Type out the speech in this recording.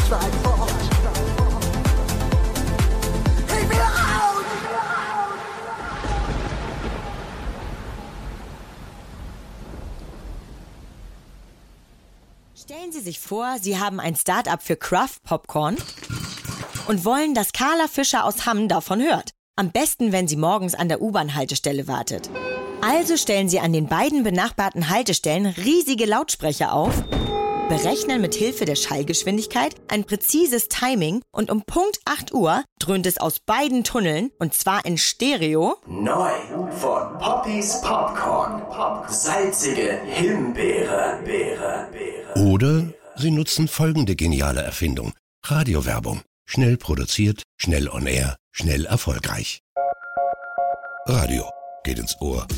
steig fort. Ich will raus! Stellen Sie sich vor, Sie haben ein Start-up für Craft Popcorn und wollen, dass Carla Fischer aus Hamm davon hört. Am besten, wenn sie morgens an der U-Bahn-Haltestelle wartet. Also stellen Sie an den beiden benachbarten Haltestellen riesige Lautsprecher auf, berechnen mit Hilfe der Schallgeschwindigkeit ein präzises Timing und um Punkt 8 Uhr dröhnt es aus beiden Tunneln, und zwar in Stereo. Neu von Poppys Popcorn. Salzige Himbeere. Oder Sie nutzen folgende geniale Erfindung. Radiowerbung. Schnell produziert, schnell on air, schnell erfolgreich. Radio geht ins Ohr.